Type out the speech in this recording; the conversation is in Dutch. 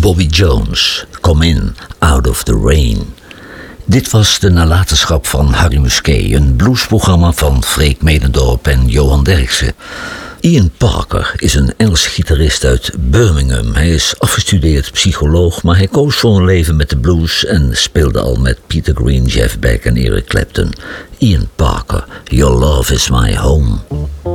Bobby Jones, Come In, Out of the Rain. Dit was de nalatenschap van Harry Musquet, een bluesprogramma van Freek Medendorp en Johan Derksen. Ian Parker is een Engelse gitarist uit Birmingham. Hij is afgestudeerd psycholoog, maar hij koos voor een leven met de blues en speelde al met Peter Green, Jeff Beck en Eric Clapton. Ian Parker, Your Love Is My Home.